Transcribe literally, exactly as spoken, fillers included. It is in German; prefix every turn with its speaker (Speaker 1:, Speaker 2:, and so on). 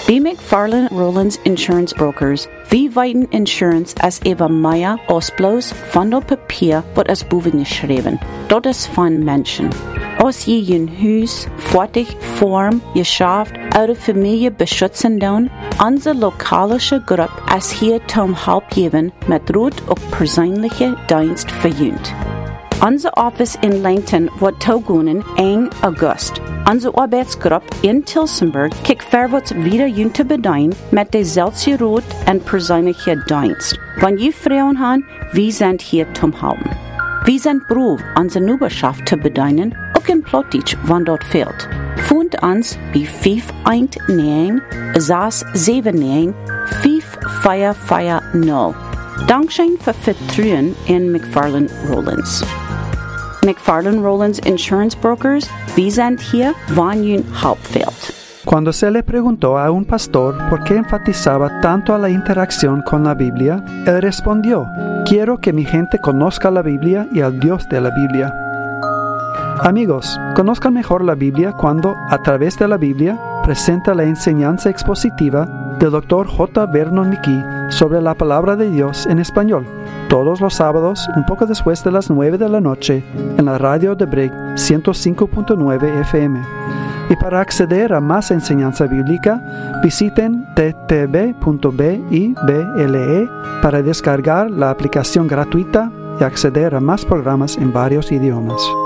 Speaker 1: B. McFarlane Rowlands Insurance Brokers. Vi weiten Insurance as Eva Maya Osblaus van op papier wat as boven geschreven. Dat is van mensen. Als je een huis, voertuig, vorm, geschaft, oude familie beschützen doen, onze lokale groep is hier om hulp geven met rood op persoonlijke dienst verjunt. Onze office in Langton wordt toegonen één augustus. Onze arbeidsgroep in Tilsenburg kijkt verwaarts wieder jun te bedien met dezelfde rood en persoonlijke dienst. Wanneer je vrouwen hebben, we zijn hier om helpen. We zijn beroep onze neighborschaft te bedienen, ook in Plotich, wanneer dat fehlt. Vond ons bij vijf een negen, zes zeven negen, vijf vier vier nul. Dankzij voor vertrouwen in McFarlane Rowlands. McFarlane Rowlands Insurance Brokers, wir sind hier, wann Ihnen Help fehlt.
Speaker 2: Cuando se le preguntó a un pastor por qué enfatizaba tanto a la interacción con la Biblia, él respondió: quiero que mi gente conozca la Biblia y al Dios de la Biblia. Amigos, conozcan mejor la Biblia cuando, a través de la Biblia, presenta la enseñanza expositiva del doctor J. Vernon McGee sobre la palabra de Dios en español, todos los sábados, un poco después de las nueve de la noche, en la radio de Brig ciento cinco punto nueve F M. Y para acceder a más enseñanza bíblica, visiten t t b punto b i b l e para descargar la aplicación gratuita y acceder a más programas en varios idiomas.